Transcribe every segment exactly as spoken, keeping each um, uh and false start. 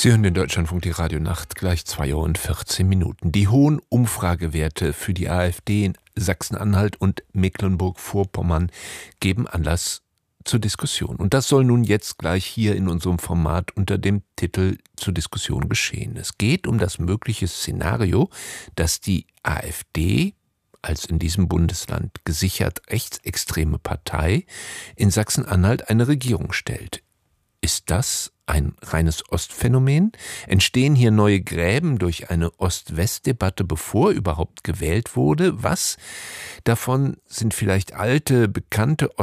Sie hören den Deutschlandfunk, die Radionacht, gleich zwei Uhr und vierzehn Minuten. Die hohen Umfragewerte für die AfD in Sachsen-Anhalt und Mecklenburg-Vorpommern geben Anlass zur Diskussion. Und das soll nun jetzt gleich hier in unserem Format unter dem Titel zur Diskussion geschehen. Es geht um das mögliche Szenario, dass die AfD als in diesem Bundesland gesichert rechtsextreme Partei in Sachsen-Anhalt eine Regierung stellt. Ist das ein reines Ostphänomen? Entstehen hier neue Gräben durch eine Ost-West-Debatte, bevor überhaupt gewählt wurde? Was davon sind vielleicht alte, bekannte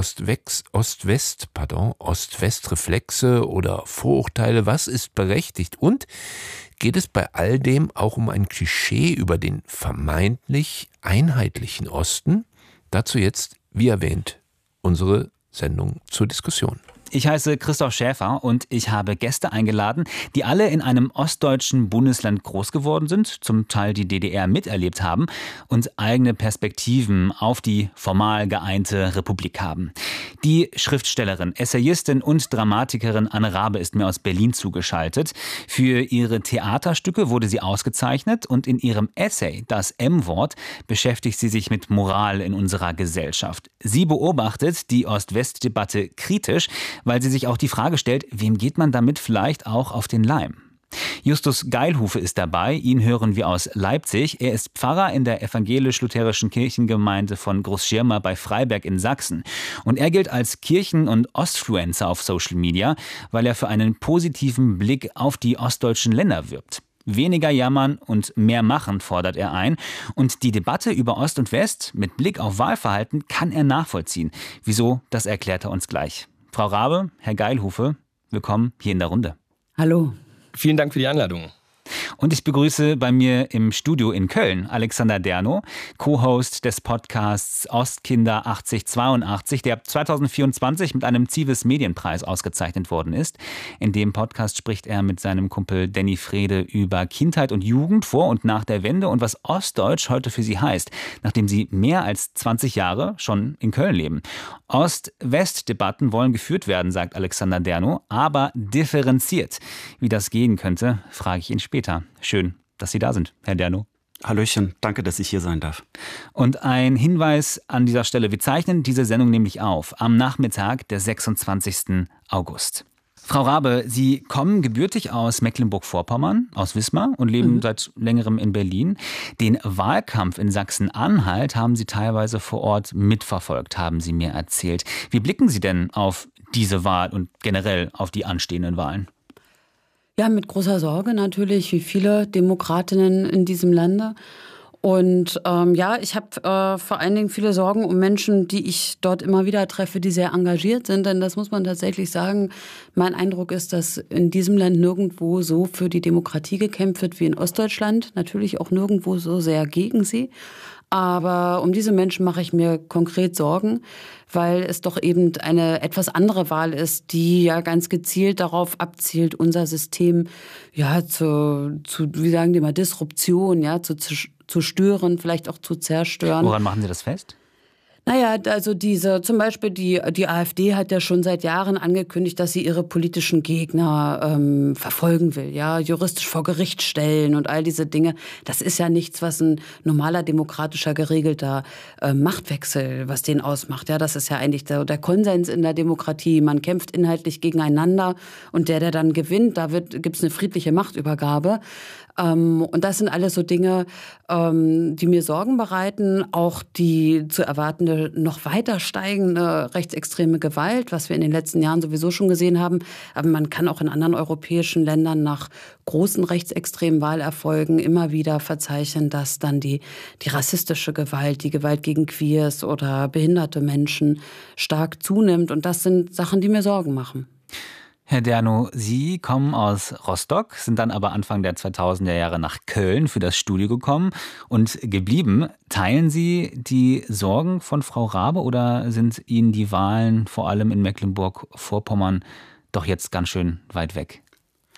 Ost-West, pardon, Ost-West-Reflexe oder Vorurteile? Was ist berechtigt? Und geht es bei all dem auch um ein Klischee über den vermeintlich einheitlichen Osten? Dazu jetzt, wie erwähnt, unsere Sendung zur Diskussion. Ich heiße Christoph Schäfer und ich habe Gäste eingeladen, die alle in einem ostdeutschen Bundesland groß geworden sind, zum Teil die D D R miterlebt haben und eigene Perspektiven auf die formal geeinte Republik haben. Die Schriftstellerin, Essayistin und Dramatikerin Anne Rabe ist mir aus Berlin zugeschaltet. Für ihre Theaterstücke wurde sie ausgezeichnet und in ihrem Essay, das M-Wort, beschäftigt sie sich mit Moral in unserer Gesellschaft. Sie beobachtet die Ost-West-Debatte kritisch, weil sie sich auch die Frage stellt, wem geht man damit vielleicht auch auf den Leim? Justus Geilhufe ist dabei, ihn hören wir aus Leipzig. Er ist Pfarrer in der evangelisch-lutherischen Kirchengemeinde von Großschirma bei Freiberg in Sachsen. Und er gilt als Kirchen- und Ostfluencer auf Social Media, weil er für einen positiven Blick auf die ostdeutschen Länder wirbt. Weniger jammern und mehr machen, fordert er ein. Und die Debatte über Ost und West mit Blick auf Wahlverhalten kann er nachvollziehen. Wieso, das erklärt er uns gleich. Frau Rabe, Herr Geilhufe, willkommen hier in der Runde. Hallo. Vielen Dank für die Einladung. Und ich begrüße bei mir im Studio in Köln Alexander Dernow, Co-Host des Podcasts Ostkinder achtzig zweiundachtzig, der zweitausendvierundzwanzig mit einem Zivis Medienpreis ausgezeichnet worden ist. In dem Podcast spricht er mit seinem Kumpel Danny Frede über Kindheit und Jugend vor und nach der Wende und was Ostdeutsch heute für sie heißt, nachdem sie mehr als zwanzig Jahre schon in Köln leben. Ost-West-Debatten wollen geführt werden, sagt Alexander Dernow, aber differenziert. Wie das gehen könnte, frage ich ihn später. Schön, dass Sie da sind, Herr Dernow. Hallöchen, danke, dass ich hier sein darf. Und ein Hinweis an dieser Stelle. Wir zeichnen diese Sendung nämlich auf am Nachmittag des sechsundzwanzigsten August. Frau Rabe, Sie kommen gebürtig aus Mecklenburg-Vorpommern, aus Wismar und leben mhm. seit längerem in Berlin. Den Wahlkampf in Sachsen-Anhalt haben Sie teilweise vor Ort mitverfolgt, haben Sie mir erzählt. Wie blicken Sie denn auf diese Wahl und generell auf die anstehenden Wahlen? Ja, mit großer Sorge natürlich, wie viele Demokratinnen in diesem Lande. Und ähm, ja, ich habe äh, vor allen Dingen viele Sorgen um Menschen, die ich dort immer wieder treffe, die sehr engagiert sind. Denn das muss man tatsächlich sagen. Mein Eindruck ist, dass in diesem Land nirgendwo so für die Demokratie gekämpft wird wie in Ostdeutschland. Natürlich auch nirgendwo so sehr gegen sie. Aber um diese Menschen mache ich mir konkret Sorgen, weil es doch eben eine etwas andere Wahl ist, die ja ganz gezielt darauf abzielt, unser System ja zu, zu wie sagen die mal, Disruption, ja, zu, zu stören, vielleicht auch zu zerstören. Woran machen Sie das fest? Naja, also diese, zum Beispiel die, die AfD hat ja schon seit Jahren angekündigt, dass sie ihre politischen Gegner ähm, verfolgen will, ja, juristisch vor Gericht stellen und all diese Dinge. Das ist ja nichts, was ein normaler, demokratischer, geregelter äh, Machtwechsel, was den ausmacht. Ja, das ist ja eigentlich der, der Konsens in der Demokratie. Man kämpft inhaltlich gegeneinander und der, der dann gewinnt, da wird, gibt's eine friedliche Machtübergabe. Ähm, und das sind alles so Dinge, ähm, die mir Sorgen bereiten. Auch die zu erwartende noch weiter steigende rechtsextreme Gewalt, was wir in den letzten Jahren sowieso schon gesehen haben. Aber man kann auch in anderen europäischen Ländern nach großen rechtsextremen Wahlerfolgen immer wieder verzeichnen, dass dann die, die rassistische Gewalt, die Gewalt gegen Queers oder behinderte Menschen stark zunimmt. Und das sind Sachen, die mir Sorgen machen. Herr Dernow, Sie kommen aus Rostock, sind dann aber Anfang der zweitausender Jahre nach Köln für das Studio gekommen und geblieben. Teilen Sie die Sorgen von Frau Rabe oder sind Ihnen die Wahlen vor allem in Mecklenburg-Vorpommern doch jetzt ganz schön weit weg?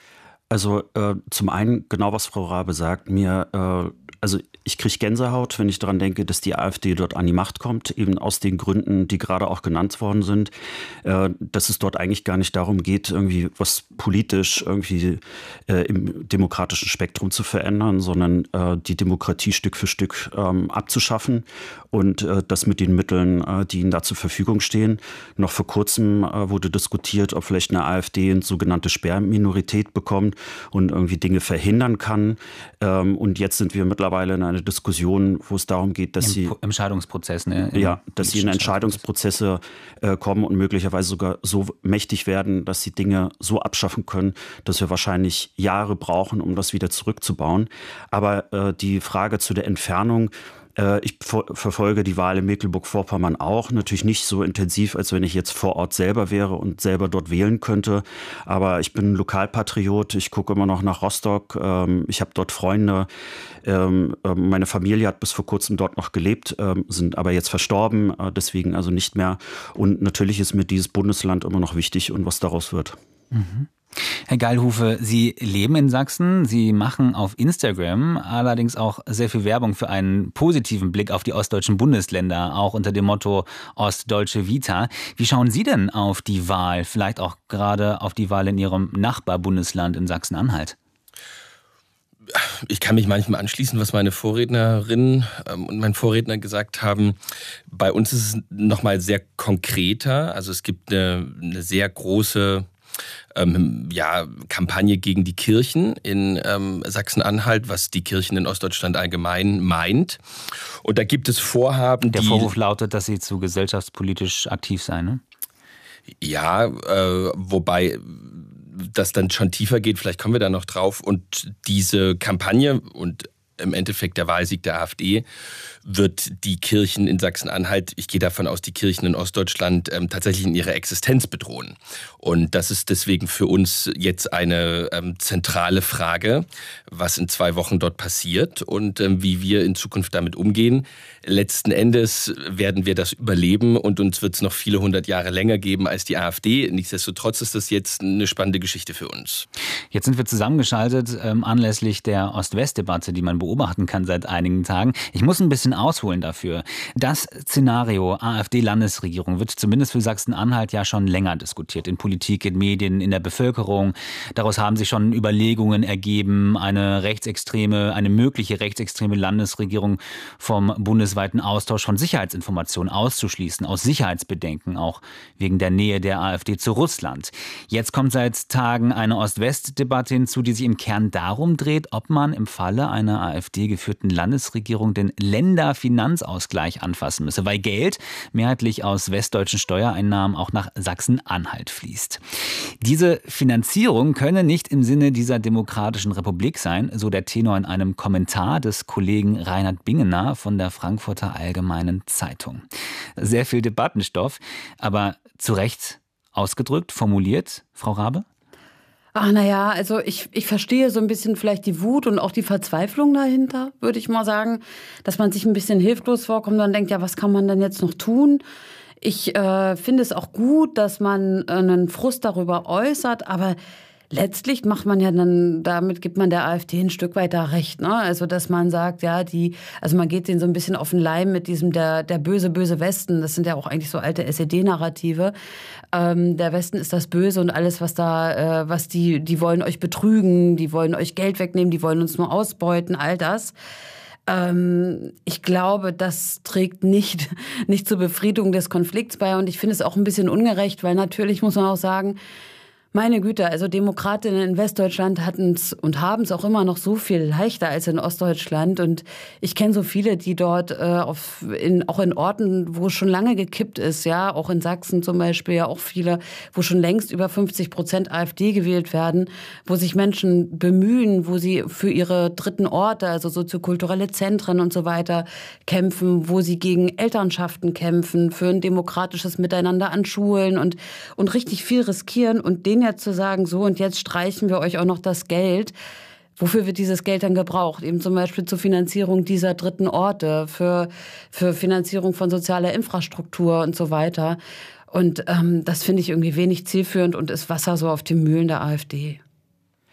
Also äh, zum einen, genau was Frau Rabe sagt, mir, äh, also ich kriege Gänsehaut, wenn ich daran denke, dass die AfD dort an die Macht kommt, eben aus den Gründen, die gerade auch genannt worden sind, äh, dass es dort eigentlich gar nicht darum geht, irgendwie was politisch irgendwie äh, im demokratischen Spektrum zu verändern, sondern äh, die Demokratie Stück für Stück ähm, abzuschaffen und äh, das mit den Mitteln, äh, die ihnen da zur Verfügung stehen. Noch vor kurzem äh, wurde diskutiert, ob vielleicht eine AfD eine sogenannte Sperrminorität bekommt und irgendwie Dinge verhindern kann. Ähm, und jetzt sind wir mittlerweile in einer Diskussion, wo es darum geht, dass Im, sie im Scheidungsprozess, ne? Im ja, dass sie in Entscheidungsprozesse äh, kommen und möglicherweise sogar so mächtig werden, dass sie Dinge so abschaffen können, dass wir wahrscheinlich Jahre brauchen, um das wieder zurückzubauen. Aber äh, die Frage zu der Entfernung: Ich verfolge die Wahl in Mecklenburg-Vorpommern auch. Natürlich nicht so intensiv, als wenn ich jetzt vor Ort selber wäre und selber dort wählen könnte. Aber ich bin Lokalpatriot. Ich gucke immer noch nach Rostock. Ich habe dort Freunde. Meine Familie hat bis vor kurzem dort noch gelebt, sind aber jetzt verstorben. Deswegen also nicht mehr. Und natürlich ist mir dieses Bundesland immer noch wichtig und was daraus wird. Mhm. Herr Geilhufe, Sie leben in Sachsen, Sie machen auf Instagram allerdings auch sehr viel Werbung für einen positiven Blick auf die ostdeutschen Bundesländer, auch unter dem Motto Ostdeutsche Vita. Wie schauen Sie denn auf die Wahl, vielleicht auch gerade auf die Wahl in Ihrem Nachbarbundesland in Sachsen-Anhalt? Ich kann mich manchmal anschließen, was meine Vorrednerin und mein Vorredner gesagt haben. Bei uns ist es nochmal sehr konkreter. Also es gibt eine, eine sehr große Ähm, ja, Kampagne gegen die Kirchen in ähm, Sachsen-Anhalt, was die Kirchen in Ostdeutschland allgemein meint. Und da gibt es Vorhaben, Der die... Vorwurf lautet, dass sie zu gesellschaftspolitisch aktiv seien, ne? Ja, äh, wobei das dann schon tiefer geht, vielleicht kommen wir da noch drauf. Und diese Kampagne und im Endeffekt der Wahlsieg der AfD wird die Kirchen in Sachsen-Anhalt, ich gehe davon aus, die Kirchen in Ostdeutschland ähm, tatsächlich in ihrer Existenz bedrohen. Und das ist deswegen für uns jetzt eine ähm, zentrale Frage, was in zwei Wochen dort passiert und ähm, wie wir in Zukunft damit umgehen. Letzten Endes werden wir das überleben und uns wird es noch viele hundert Jahre länger geben als die AfD. Nichtsdestotrotz ist das jetzt eine spannende Geschichte für uns. Jetzt sind wir zusammengeschaltet ähm, anlässlich der Ost-West-Debatte, die man beobachten kann seit einigen Tagen. Ich muss ein bisschen ausholen dafür. Das Szenario AfD-Landesregierung wird zumindest für Sachsen-Anhalt ja schon länger diskutiert. In Politik, in Medien, in der Bevölkerung. Daraus haben sich schon Überlegungen ergeben, eine rechtsextreme, eine mögliche rechtsextreme Landesregierung vom bundesweiten Austausch von Sicherheitsinformationen auszuschließen, aus Sicherheitsbedenken, auch wegen der Nähe der AfD zu Russland. Jetzt kommt seit Tagen eine Ost-West-Debatte hinzu, die sich im Kern darum dreht, ob man im Falle einer AfD-geführten Landesregierung den Länderfinanzausgleich anfassen müsse, weil Geld mehrheitlich aus westdeutschen Steuereinnahmen auch nach Sachsen-Anhalt fließt. Diese Finanzierung könne nicht im Sinne dieser demokratischen Republik sein, so der Tenor in einem Kommentar des Kollegen Reinhard Bingener von der Frankfurter Allgemeinen Zeitung. Sehr viel Debattenstoff, aber zu Recht ausgedrückt, formuliert, Frau Rabe? Ach, naja, also ich, ich verstehe so ein bisschen vielleicht die Wut und auch die Verzweiflung dahinter, würde ich mal sagen, dass man sich ein bisschen hilflos vorkommt und dann denkt, ja, was kann man denn jetzt noch tun? Ich äh, finde es auch gut, dass man äh, einen Frust darüber äußert, aber letztlich macht man ja dann, damit gibt man der AfD ein Stück weit da recht, ne? Also, dass man sagt, ja, die, also man geht denen so ein bisschen auf den Leim mit diesem, der, der böse, böse Westen. Das sind ja auch eigentlich so alte S E D-Narrative. Ähm, der Westen ist das Böse und alles, was da, äh, was die, die wollen euch betrügen, die wollen euch Geld wegnehmen, die wollen uns nur ausbeuten, all das. Ähm, ich glaube, das trägt nicht, nicht zur Befriedung des Konflikts bei und ich finde es auch ein bisschen ungerecht, weil natürlich muss man auch sagen, meine Güte, also Demokratinnen in Westdeutschland hatten es und haben es auch immer noch so viel leichter als in Ostdeutschland. Und ich kenne so viele, die dort äh, auf, in, auch in Orten, wo es schon lange gekippt ist, ja, auch in Sachsen zum Beispiel, ja auch viele, wo schon längst über fünfzig Prozent AfD gewählt werden, wo sich Menschen bemühen, wo sie für ihre dritten Orte, also soziokulturelle Zentren und so weiter kämpfen, wo sie gegen Elternschaften kämpfen, für ein demokratisches Miteinander an Schulen und, und richtig viel riskieren und den jetzt zu sagen, so und jetzt streichen wir euch auch noch das Geld. Wofür wird dieses Geld dann gebraucht? Eben zum Beispiel zur Finanzierung dieser dritten Orte, für, für Finanzierung von sozialer Infrastruktur und so weiter. Und ähm, das finde ich irgendwie wenig zielführend und ist Wasser so auf die Mühlen der AfD.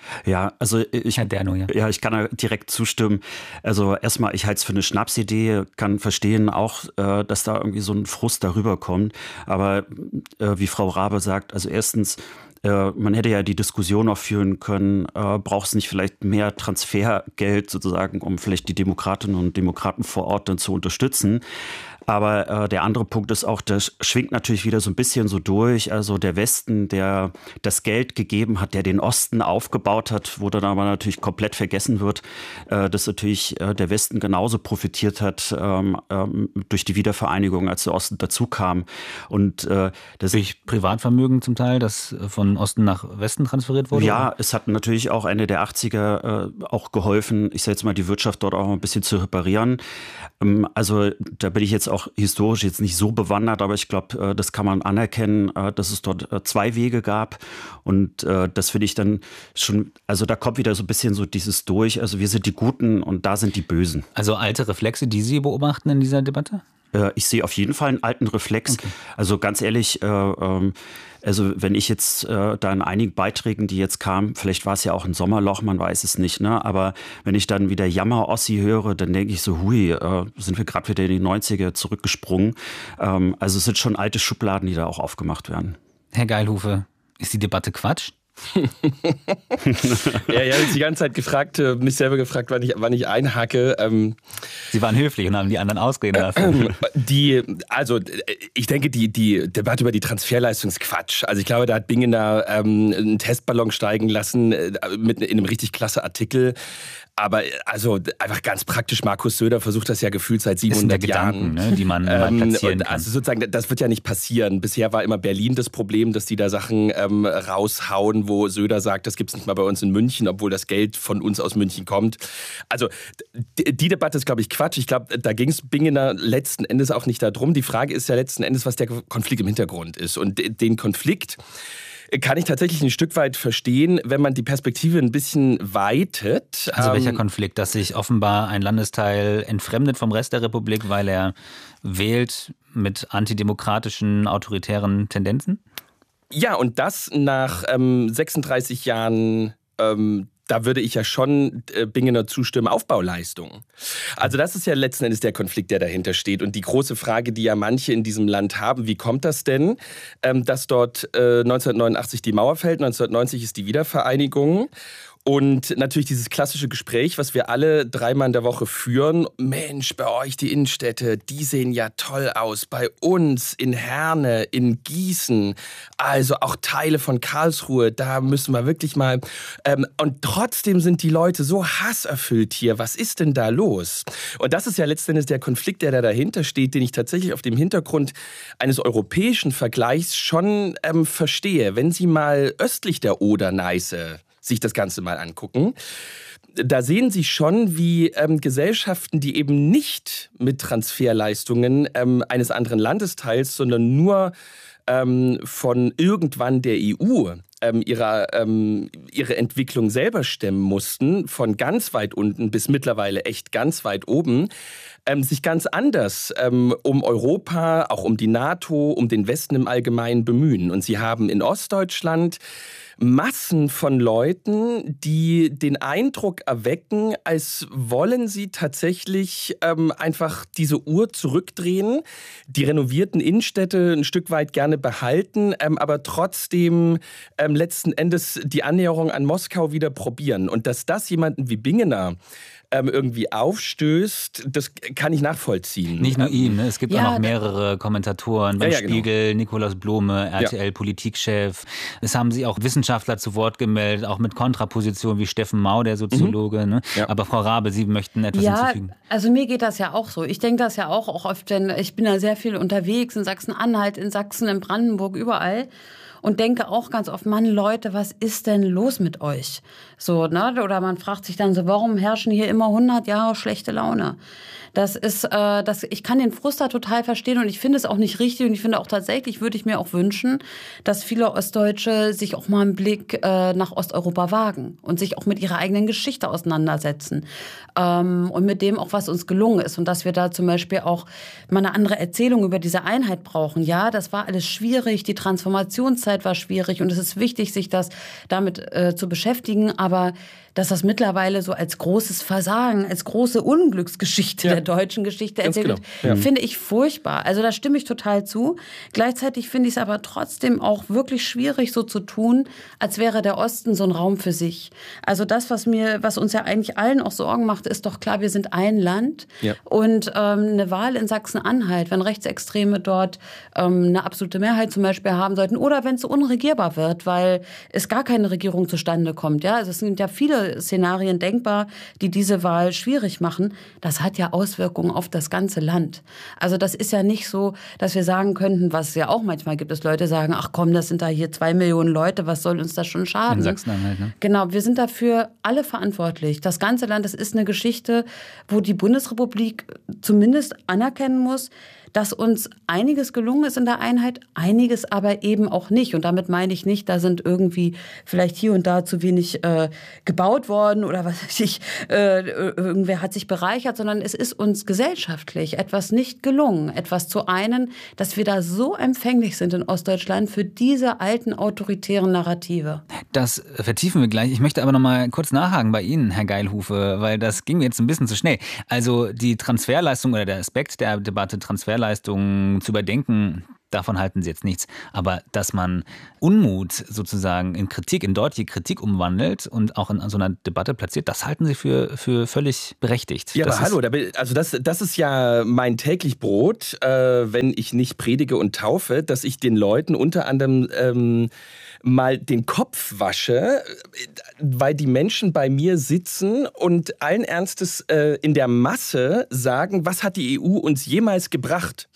Ja, also ich, Herr Dernow, ja. ja, ich kann da direkt zustimmen. Also erstmal, ich halte es für eine Schnapsidee, kann verstehen auch, äh, dass da irgendwie so ein Frust darüber kommt. Aber äh, wie Frau Raabe sagt, also erstens, äh, man hätte ja die Diskussion auch führen können, äh, braucht es nicht vielleicht mehr Transfergeld sozusagen, um vielleicht die Demokratinnen und Demokraten vor Ort dann zu unterstützen. Aber äh, der andere Punkt ist auch, das schwingt natürlich wieder so ein bisschen so durch. Also der Westen, der das Geld gegeben hat, der den Osten aufgebaut hat, wo dann aber natürlich komplett vergessen wird, äh, dass natürlich äh, der Westen genauso profitiert hat ähm, ähm, durch die Wiedervereinigung, als der Osten dazu kam. Und äh, das durch Privatvermögen zum Teil, das von Osten nach Westen transferiert wurde? Ja, oder? Es hat natürlich auch Ende der achtziger äh, auch geholfen, ich sage jetzt mal, die Wirtschaft dort auch ein bisschen zu reparieren. Ähm, also da bin ich jetzt auch historisch jetzt nicht so bewandert, aber ich glaube, das kann man anerkennen, dass es dort zwei Wege gab. Und das finde ich dann schon, also da kommt wieder so ein bisschen so dieses durch. Also wir sind die Guten und da sind die Bösen. Also alte Reflexe, die Sie beobachten in dieser Debatte? Ich sehe auf jeden Fall einen alten Reflex. Okay. Also ganz ehrlich, äh, ähm, also wenn ich jetzt äh, da in einigen Beiträgen, die jetzt kamen, vielleicht war es ja auch ein Sommerloch, man weiß es nicht, ne? Aber wenn ich dann wieder Jammer-Ossi höre, dann denke ich so, hui, äh, sind wir gerade wieder in die neunziger zurückgesprungen. Ähm, also es sind schon alte Schubladen, die da auch aufgemacht werden. Herr Geilhufe, ist die Debatte Quatsch? ja, ich habe jetzt die ganze Zeit gefragt, mich selber gefragt, wann ich, wann ich einhacke. Ähm, Sie waren höflich und haben die anderen ausreden lassen. Die, also ich denke, die, die Debatte über die Transferleistung ist Quatsch. Also ich glaube, da hat Bingener ähm, einen Testballon steigen lassen äh, mit in einem richtig klasse Artikel. Aber also einfach ganz praktisch, Markus Söder versucht das ja gefühlt seit siebenhundert das sind ja Jahren. Gedanken, ne, die man ähm, platzieren kann. Also sozusagen, das wird ja nicht passieren. Bisher war immer Berlin das Problem, dass die da Sachen ähm, raushauen, wo Söder sagt, das gibt's nicht mal bei uns in München, obwohl das Geld von uns aus München kommt. Also die, die Debatte ist, glaube ich, Quatsch. Ich glaube, da ging es Bingener letzten Endes auch nicht darum. Die Frage ist ja letzten Endes, was der Konflikt im Hintergrund ist. Und den Konflikt kann ich tatsächlich ein Stück weit verstehen, wenn man die Perspektive ein bisschen weitet. Also welcher Konflikt? Dass sich offenbar ein Landesteil entfremdet vom Rest der Republik, weil er wählt mit antidemokratischen, autoritären Tendenzen? Ja, und das nach ähm, sechsunddreißig Jahren ähm, da würde ich ja schon äh, Bingener zustimmen, Aufbauleistung. Also das ist ja letzten Endes der Konflikt, der dahinter steht. Und die große Frage, die ja manche in diesem Land haben, wie kommt das denn, ähm, dass dort äh, neunzehnhundertneunundachtzig die Mauer fällt, neunzehnhundertneunzig ist die Wiedervereinigung. Und natürlich dieses klassische Gespräch, was wir alle dreimal in der Woche führen. Mensch, bei euch die Innenstädte, die sehen ja toll aus. Bei uns in Herne, in Gießen, also auch Teile von Karlsruhe, da müssen wir wirklich mal... Ähm, und trotzdem sind die Leute so hasserfüllt hier. Was ist denn da los? Und das ist ja letztendlich der Konflikt, der da dahinter steht, den ich tatsächlich auf dem Hintergrund eines europäischen Vergleichs schon ähm, verstehe. Wenn Sie mal östlich der Oder-Neiße sich das Ganze mal angucken, da sehen Sie schon, wie ähm, Gesellschaften, die eben nicht mit Transferleistungen ähm, eines anderen Landesteils, sondern nur ähm, von irgendwann der E U ähm, ihrer, ähm, ihre Entwicklung selber stemmen mussten, von ganz weit unten bis mittlerweile echt ganz weit oben, ähm, sich ganz anders ähm, um Europa, auch um die NATO, um den Westen im Allgemeinen bemühen. Und Sie haben in Ostdeutschland Massen von Leuten, die den Eindruck erwecken, als wollen sie tatsächlich ähm, einfach diese Uhr zurückdrehen, die renovierten Innenstädte ein Stück weit gerne behalten, ähm, aber trotzdem ähm, letzten Endes die Annäherung an Moskau wieder probieren. Und dass das jemanden wie Bingener ähm, irgendwie aufstößt, das kann ich nachvollziehen. Nicht nur ihn, ne? Es gibt ja, auch noch mehrere Kommentatoren beim ja, ja, Spiegel, genau. Nikolaus Blome, R T L-Politikchef. Ja. Es haben sich auch Wissenschaftler zu Wort gemeldet, auch mit Kontraposition wie Steffen Mau, der Soziologe. Mhm. Ne? Ja. Aber Frau Raabe, Sie möchten etwas ja, hinzufügen. Also mir geht das ja auch so. Ich denke das ja auch, auch oft, denn ich bin ja sehr viel unterwegs in Sachsen-Anhalt, in Sachsen, in Brandenburg, überall. Und denke auch ganz oft, Mann, Leute, was ist denn los mit euch? So, ne? Oder man fragt sich dann so, warum herrschen hier immer hundert Jahre schlechte Laune? Das ist, äh, das, ich kann den Frust da total verstehen und ich finde es auch nicht richtig und ich finde auch tatsächlich, würde ich mir auch wünschen, dass viele Ostdeutsche sich auch mal einen Blick äh, nach Osteuropa wagen und sich auch mit ihrer eigenen Geschichte auseinandersetzen ähm, und mit dem auch, was uns gelungen ist und dass wir da zum Beispiel auch mal eine andere Erzählung über diese Einheit brauchen. Ja, das war alles schwierig, die Transformationszeit Zeit war schwierig und es ist wichtig, sich das damit äh, zu beschäftigen, aber dass das mittlerweile so als großes Versagen, als große Unglücksgeschichte ja. der deutschen Geschichte erzählt wird, genau. ja. finde ich furchtbar. Also da stimme ich total zu. Gleichzeitig finde ich es aber trotzdem auch wirklich schwierig, so zu tun, als wäre der Osten so ein Raum für sich. Also das, was mir, was uns ja eigentlich allen auch Sorgen macht, ist doch klar, wir sind ein Land ja. und ähm, eine Wahl in Sachsen-Anhalt, wenn Rechtsextreme dort ähm, eine absolute Mehrheit zum Beispiel haben sollten oder wenn es so unregierbar wird, weil es gar keine Regierung zustande kommt. Ja, also es sind ja viele Szenarien denkbar, die diese Wahl schwierig machen. Das hat ja Auswirkungen auf das ganze Land. Also das ist ja nicht so, dass wir sagen könnten, was ja auch manchmal gibt, dass Leute sagen, ach komm, das sind da hier zwei Millionen Leute, was soll uns das schon schaden? In Sachsen-Anhalt, ne? Genau, wir sind dafür alle verantwortlich. Das ganze Land, das ist eine Geschichte, wo die Bundesrepublik zumindest anerkennen muss, dass uns einiges gelungen ist in der Einheit, einiges aber eben auch nicht. Und damit meine ich nicht, da sind irgendwie vielleicht hier und da zu wenig äh, gebaut worden oder was weiß ich, äh, irgendwer hat sich bereichert, sondern es ist uns gesellschaftlich etwas nicht gelungen, etwas zu einen, dass wir da so empfänglich sind in Ostdeutschland für diese alten autoritären Narrative. Das vertiefen wir gleich. Ich möchte aber noch mal kurz nachhaken bei Ihnen, Herr Geilhufe, weil das ging mir jetzt ein bisschen zu schnell. Also die Transferleistung oder der Aspekt der Debatte Transferleistung zu überdenken, davon halten Sie jetzt nichts. Aber dass man Unmut sozusagen in Kritik, in deutliche Kritik umwandelt und auch in so einer Debatte platziert, das halten Sie für, für völlig berechtigt. Ja, das aber hallo, also das, das ist ja mein täglich Brot, äh, wenn ich nicht predige und taufe, dass ich den Leuten unter anderem ähm, mal den Kopf wasche, weil die Menschen bei mir sitzen und allen Ernstes äh, in der Masse sagen, was hat die E U uns jemals gebracht?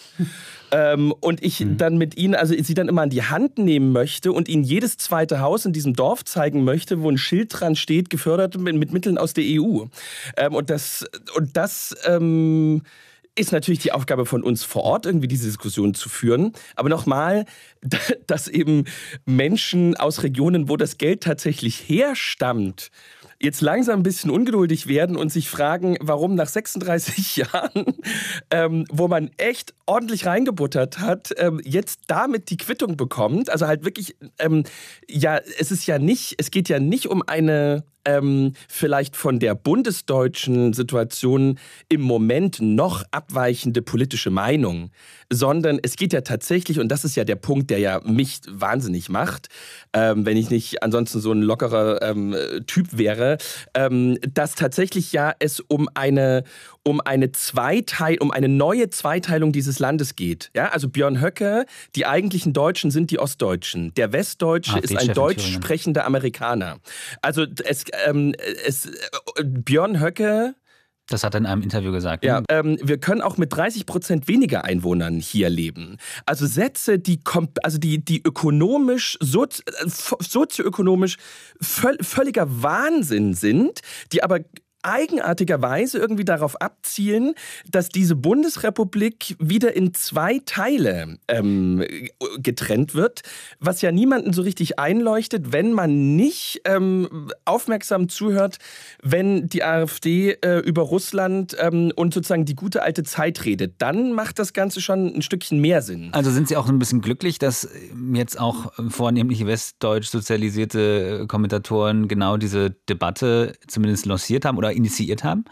Ähm, und ich mhm. dann mit ihnen, also sie dann immer an die Hand nehmen möchte und ihnen jedes zweite Haus in diesem Dorf zeigen möchte, wo ein Schild dran steht, gefördert mit, mit Mitteln aus der E U. Ähm, und das, und das ähm, ist natürlich die Aufgabe von uns vor Ort, irgendwie diese Diskussion zu führen. Aber nochmal, dass eben Menschen aus Regionen, wo das Geld tatsächlich herstammt, jetzt langsam ein bisschen ungeduldig werden und sich fragen, warum nach sechsunddreißig Jahren, ähm, wo man echt ordentlich reingebuttert hat, ähm, jetzt damit die Quittung bekommt. Also halt wirklich, ähm, ja, es ist ja nicht, es geht ja nicht um eine ähm, vielleicht von der bundesdeutschen Situation im Moment noch abweichende politische Meinung, sondern es geht ja tatsächlich, und das ist ja der Punkt, der ja mich wahnsinnig macht, ähm, wenn ich nicht ansonsten so ein lockerer ähm, Typ wäre, ähm, dass tatsächlich ja es um eine um eine Zweiteil, um eine neue Zweiteilung dieses Landes geht. Ja, also Björn Höcke, die eigentlichen Deutschen sind die Ostdeutschen. Der Westdeutsche ist ein deutsch sprechender Amerikaner. Also es, ähm, es Björn Höcke. Das hat er in einem Interview gesagt. Ja, ähm, wir können auch mit dreißig Prozent weniger Einwohnern hier leben. Also Sätze, die, also die, die ökonomisch, sozi sozioökonomisch völ völliger Wahnsinn sind, die aber eigenartigerweise irgendwie darauf abzielen, dass diese Bundesrepublik wieder in zwei Teile ähm, getrennt wird, was ja niemanden so richtig einleuchtet, wenn man nicht ähm, aufmerksam zuhört, wenn die AfD äh, über Russland ähm, und sozusagen die gute alte Zeit redet. Dann macht das Ganze schon ein Stückchen mehr Sinn. Also sind Sie auch ein bisschen glücklich, dass jetzt auch vornehmlich westdeutsch sozialisierte Kommentatoren genau diese Debatte zumindest lanciert haben oder initiiert haben?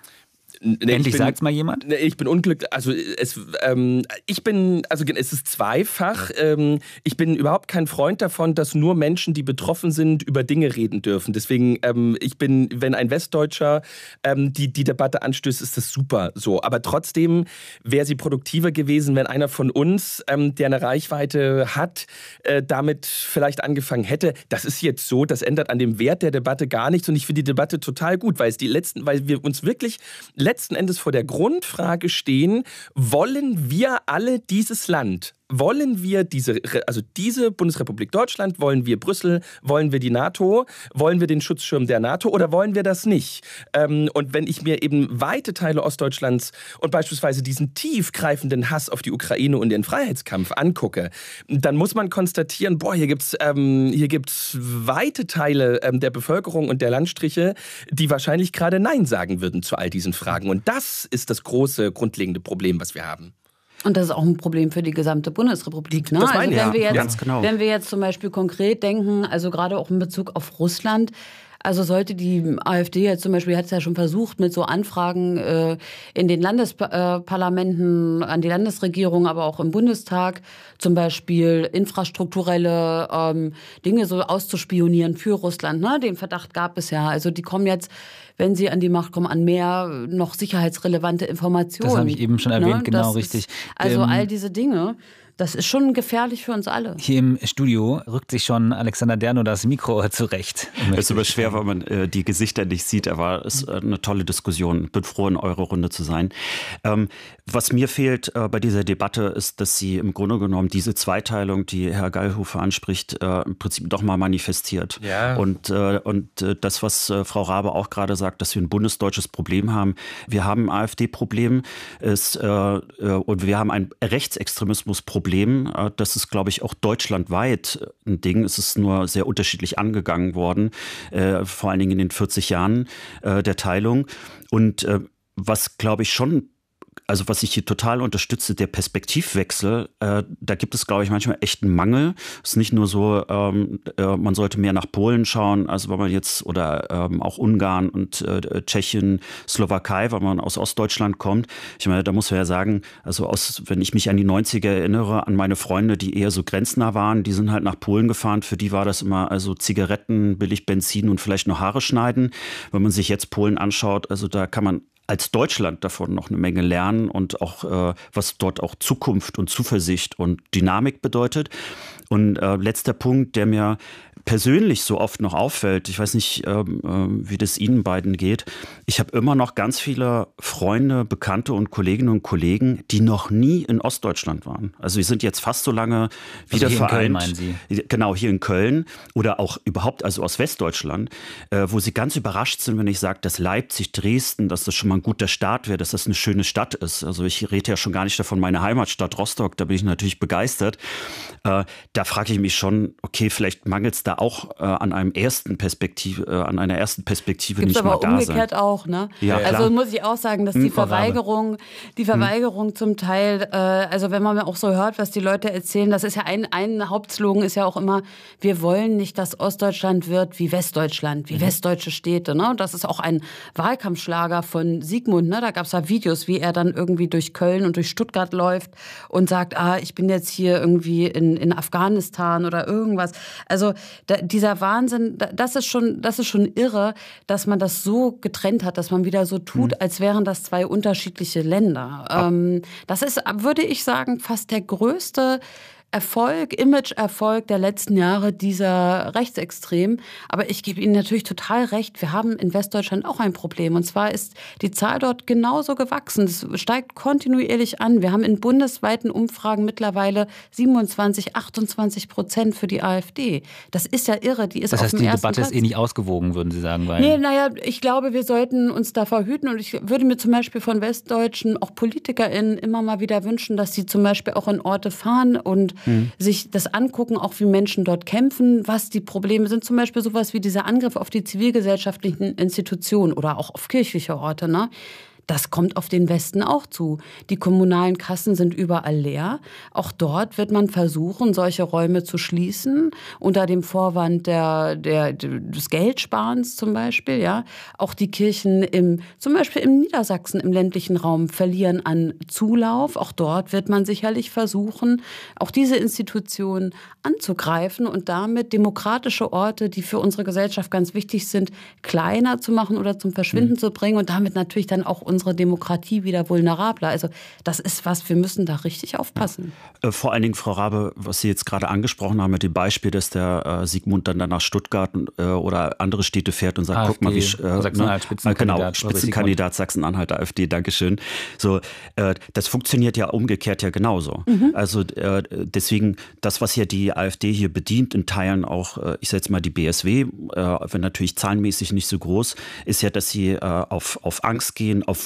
Nee, Endlich sagt es mal jemand? Nee, ich bin unglücklich. Also es, ähm, ich bin, also es ist zweifach. Ähm, ich bin überhaupt kein Freund davon, dass nur Menschen, die betroffen sind, über Dinge reden dürfen. Deswegen, ähm, ich bin, wenn ein Westdeutscher ähm, die die Debatte anstößt, ist das super so. Aber trotzdem wäre sie produktiver gewesen, wenn einer von uns, ähm, der eine Reichweite hat, äh, damit vielleicht angefangen hätte. Das ist jetzt so. Das ändert an dem Wert der Debatte gar nichts. Und ich finde die Debatte total gut, weil es die letzten, weil wir uns wirklich letzten Endes vor der Grundfrage stehen, wollen wir alle dieses Land? Wollen wir diese, also diese Bundesrepublik Deutschland, wollen wir Brüssel, wollen wir die NATO, wollen wir den Schutzschirm der NATO oder wollen wir das nicht? Ähm, und wenn ich mir eben weite Teile Ostdeutschlands und beispielsweise diesen tiefgreifenden Hass auf die Ukraine und den Freiheitskampf angucke, dann muss man konstatieren, boah, hier gibt's ähm, hier gibt's weite Teile ähm, der Bevölkerung und der Landstriche, die wahrscheinlich gerade Nein sagen würden zu all diesen Fragen. Und das ist das große, grundlegende Problem, was wir haben. Und das ist auch ein Problem für die gesamte Bundesrepublik. Ne? Das meine also ich, wenn wir ja, jetzt, ganz genau. Wenn wir jetzt zum Beispiel konkret denken, also gerade auch in Bezug auf Russland, also sollte die AfD jetzt zum Beispiel, hat es ja schon versucht, mit so Anfragen äh, in den Landesparlamenten, an die Landesregierung, aber auch im Bundestag, zum Beispiel infrastrukturelle ähm, Dinge so auszuspionieren für Russland. Ne? Den Verdacht gab es ja. Also die kommen jetzt, wenn sie an die Macht kommen, an mehr noch sicherheitsrelevante Informationen. Das habe ich eben schon erwähnt, ne? genau, das richtig. Ist, also ähm, all diese Dinge. Das ist schon gefährlich für uns alle. Hier im Studio rückt sich schon Alexander Dernow das Mikro zurecht. Es ist aber schwer, weil man äh, die Gesichter nicht sieht, aber es ist äh, eine tolle Diskussion. Bin froh, in eurer Runde zu sein. Ähm, was mir fehlt äh, bei dieser Debatte ist, dass sie im Grunde genommen diese Zweiteilung, die Herr Gallhofer anspricht, äh, im Prinzip doch mal manifestiert. Ja. Und, äh, und äh, das, was äh, Frau Rabe auch gerade sagt, dass wir ein bundesdeutsches Problem haben. Wir haben ein AfD-Problem ist, äh, äh, und wir haben ein Rechtsextremismus-Problem. Das ist, glaube ich, auch deutschlandweit ein Ding. Es ist nur sehr unterschiedlich angegangen worden, äh, vor allen Dingen in den vierzig Jahren äh, der Teilung. Und äh, was, glaube ich, schon, also was ich hier total unterstütze, der Perspektivwechsel, äh, da gibt es, glaube ich, manchmal echt einen Mangel. Es ist nicht nur so, ähm, äh, man sollte mehr nach Polen schauen, also wenn man jetzt, oder ähm, auch Ungarn und äh, Tschechien, Slowakei, weil man aus Ostdeutschland kommt. Ich meine, da muss man ja sagen, also aus, wenn ich mich an die neunziger erinnere, an meine Freunde, die eher so grenznah waren, die sind halt nach Polen gefahren. Für die war das immer also Zigaretten, billig Benzin und vielleicht noch Haare schneiden. Wenn man sich jetzt Polen anschaut, also da kann man als Deutschland davon noch eine Menge lernen und auch, äh, was dort auch Zukunft und Zuversicht und Dynamik bedeutet. Und äh, letzter Punkt, der mir persönlich so oft noch auffällt, ich weiß nicht, ähm, äh, wie das Ihnen beiden geht, ich habe immer noch ganz viele Freunde, Bekannte und Kolleginnen und Kollegen, die noch nie in Ostdeutschland waren. Also wir sind jetzt fast so lange wieder also hier vereint. In Köln, meinen Sie? Genau, hier in Köln oder auch überhaupt, also aus Westdeutschland, äh, wo sie ganz überrascht sind, wenn ich sage, dass Leipzig, Dresden, dass das schon mal ein guter Start wäre, dass das eine schöne Stadt ist. Also ich rede ja schon gar nicht davon, meine Heimatstadt Rostock, da bin ich natürlich begeistert. Äh, da frage ich mich schon, okay, vielleicht mangelt es da auch äh, an einem ersten Perspektive, äh, an einer ersten Perspektive Gibt's nicht mal aber da umgekehrt sein. auch, ne? Ja, also klar. muss ich auch sagen, dass die Hm, Verweigerung, die Verweigerung hm. zum Teil, äh, also wenn man auch so hört, was die Leute erzählen, das ist ja ein, ein Hauptslogan ist ja auch immer, wir wollen nicht, dass Ostdeutschland wird wie Westdeutschland, wie mhm. westdeutsche Städte, ne? Das ist auch ein Wahlkampfschlager von Sigmund, ne? Da gab es ja Videos, wie er dann irgendwie durch Köln und durch Stuttgart läuft und sagt, ah, ich bin jetzt hier irgendwie in, in Afghanistan oder irgendwas. Also da, dieser Wahnsinn, das ist schon, das ist schon irre, dass man das so getrennt hat, dass man wieder so tut, mhm. als wären das zwei unterschiedliche Länder. Ähm, das ist, würde ich sagen, fast der größte Erfolg, Image-Erfolg der letzten Jahre dieser Rechtsextremen. Aber ich gebe Ihnen natürlich total recht, wir haben in Westdeutschland auch ein Problem. Und zwar ist die Zahl dort genauso gewachsen. Es steigt kontinuierlich an. Wir haben in bundesweiten Umfragen mittlerweile siebenundzwanzig, achtundzwanzig Prozent für die AfD. Das ist ja irre. Die ist das heißt, auf dem die ersten Debatte Platz. Ist eh nicht ausgewogen, würden Sie sagen? Weil nee, naja, ich glaube, wir sollten uns da verhüten. Und ich würde mir zum Beispiel von Westdeutschen, auch PolitikerInnen, immer mal wieder wünschen, dass sie zum Beispiel auch in Orte fahren und Hm. sich das angucken, auch wie Menschen dort kämpfen, was die Probleme sind. Zum Beispiel sowas wie dieser Angriff auf die zivilgesellschaftlichen Institutionen oder auch auf kirchliche Orte, ne? Das kommt auf den Westen auch zu. Die kommunalen Kassen sind überall leer. Auch dort wird man versuchen, solche Räume zu schließen, unter dem Vorwand der, der, des Geldsparens zum Beispiel. Ja, auch die Kirchen im, zum Beispiel im Niedersachsen, im ländlichen Raum, verlieren an Zulauf. Auch dort wird man sicherlich versuchen, auch diese Institutionen anzugreifen und damit demokratische Orte, die für unsere Gesellschaft ganz wichtig sind, kleiner zu machen oder zum Verschwinden mhm. zu bringen und damit natürlich dann auch unsere Demokratie wieder vulnerabler. Also das ist was, wir müssen da richtig aufpassen. Ja. Vor allen Dingen, Frau Rabe, was Sie jetzt gerade angesprochen haben mit dem Beispiel, dass der äh, Sigmund dann, dann nach Stuttgart äh, oder andere Städte fährt und sagt, AfD, guck mal, wie äh, Sachsen-Anhalt, Spitzenkandidat. Genau, Spitzenkandidat Sachsen-Anhalt, AfD, Dankeschön. So, äh, das funktioniert ja umgekehrt ja genauso. Mhm. Also äh, deswegen, das, was ja die AfD hier bedient, in Teilen auch, äh, ich setze mal die B S W, äh, wenn natürlich zahlenmäßig nicht so groß, ist ja, dass sie äh, auf, auf Angst gehen, auf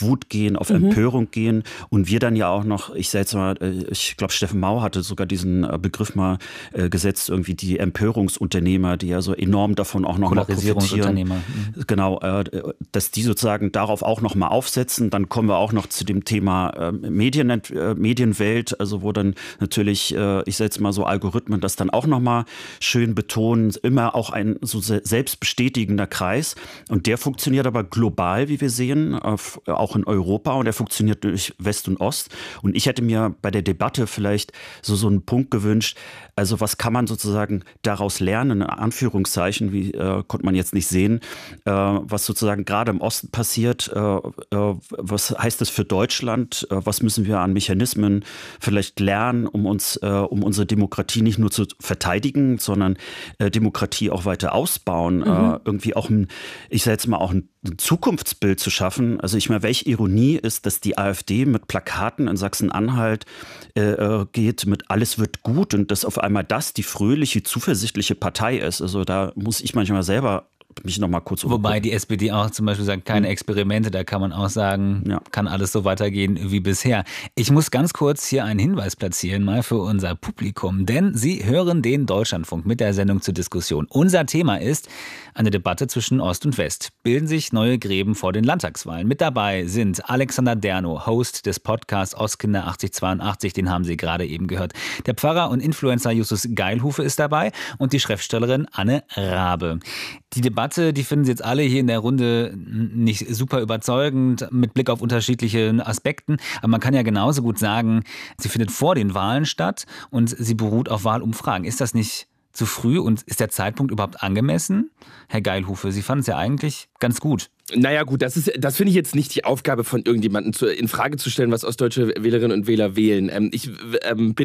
Wut gehen, auf mhm. Empörung gehen und wir dann ja auch noch, ich sag jetzt mal, ich glaube Steffen Mau hatte sogar diesen Begriff mal äh, gesetzt, irgendwie die Empörungsunternehmer, die ja so enorm davon auch noch mal profitieren. Mhm. Genau, äh, dass die sozusagen darauf auch noch mal aufsetzen. Dann kommen wir auch noch zu dem Thema äh, Medien, äh, Medienwelt, also wo dann natürlich, äh, ich sag jetzt mal so Algorithmen das dann auch noch mal schön betonen, immer auch ein so selbstbestätigender Kreis und der funktioniert aber global, wie wir sehen, auf, auch in Europa und der funktioniert durch West und Ost und ich hätte mir bei der Debatte vielleicht so, so einen Punkt gewünscht, also was kann man sozusagen daraus lernen, in Anführungszeichen, wie äh, konnte man jetzt nicht sehen, äh, was sozusagen gerade im Osten passiert, äh, äh, was heißt das für Deutschland, äh, was müssen wir an Mechanismen vielleicht lernen, um uns, äh, um unsere Demokratie nicht nur zu verteidigen, sondern äh, Demokratie auch weiter ausbauen, mhm. äh, irgendwie auch ein, ich sage jetzt mal auch ein ein Zukunftsbild zu schaffen. Also ich meine, welche Ironie ist, dass die AfD mit Plakaten in Sachsen-Anhalt äh, geht mit alles wird gut und dass auf einmal das die fröhliche, zuversichtliche Partei ist. Also da muss ich manchmal selber mich noch mal kurz umgucken. Wobei die S P D auch zum Beispiel sagt, keine Experimente, da kann man auch sagen, ja. kann alles so weitergehen wie bisher. Ich muss ganz kurz hier einen Hinweis platzieren, mal für unser Publikum, denn Sie hören den Deutschlandfunk mit der Sendung zur Diskussion. Unser Thema ist eine Debatte zwischen Ost und West. Bilden sich neue Gräben vor den Landtagswahlen? Mit dabei sind Alexander Dernow, Host des Podcasts Ostkinder achtzighundertzweiundachtzig, den haben Sie gerade eben gehört. Der Pfarrer und Influencer Justus Geilhufe ist dabei und die Schriftstellerin Anne Rabe. Die Debatte, die finden Sie jetzt alle hier in der Runde nicht super überzeugend mit Blick auf unterschiedliche Aspekten. Aber man kann ja genauso gut sagen, sie findet vor den Wahlen statt und sie beruht auf Wahlumfragen. Ist das nicht zu früh und ist der Zeitpunkt überhaupt angemessen? Herr Geilhufe, Sie fanden es ja eigentlich ganz gut. Naja gut, das ist, das finde ich jetzt nicht die Aufgabe von irgendjemandem zu, in Frage zu stellen, was ostdeutsche Wählerinnen und Wähler wählen. Ähm, ich ähm, bin